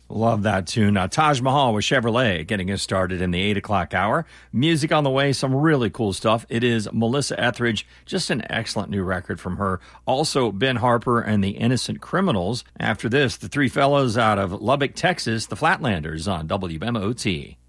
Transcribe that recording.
Love that tune. Taj Mahal with Chevrolet getting us started in the 8 o'clock hour. Music on the way, some really cool stuff. It is Melissa Etheridge, just an excellent new record from her. Also, Ben Harper and the Innocent Criminals. After this, the three fellows out of Lubbock, Texas, the Flatlanders on WMOT.